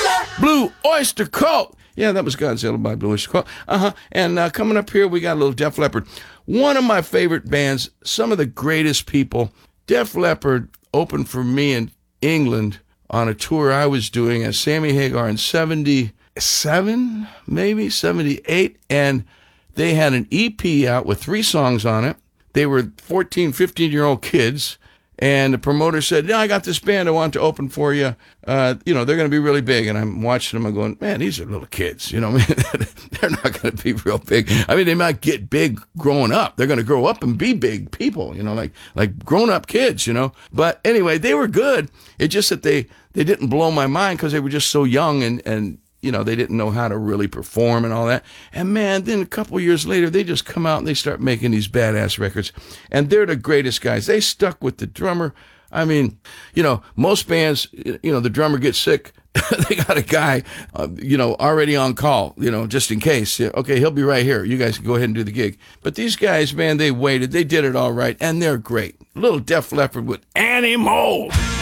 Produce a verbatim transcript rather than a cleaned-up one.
Blue Oyster Cult. Yeah, that was Godzilla by Blue Oyster Cult. Uh-huh. And uh, coming up here, we got a little Def Leppard. One of my favorite bands, some of the greatest people. Def Leppard opened for me in England on a tour I was doing as Sammy Hagar in seventy-seven, maybe, seventy-eight. And they had an E P out with three songs on it. They were fourteen, fifteen-year-old kids. And the promoter said, yeah, I got this band I want to open for you. Uh, you know, they're going to be really big. And I'm watching them and going, man, these are little kids. You know, they're not going to be real big. I mean, they might get big growing up. They're going to grow up and be big people, you know, like like grown-up kids, you know. But anyway, they were good. It's just that they, they didn't blow my mind because they were just so young and, and, you know, they didn't know how to really perform and all that. And man, then a couple years later, they just come out and they start making these badass records. And they're the greatest guys. They stuck with the drummer. I mean, you know, most bands, you know, the drummer gets sick. They got a guy, uh, you know, already on call, you know, just in case. Yeah, okay, he'll be right here. You guys can go ahead and do the gig. But these guys, man, they waited. They did it all right. And they're great. Little Def Leppard with Animal.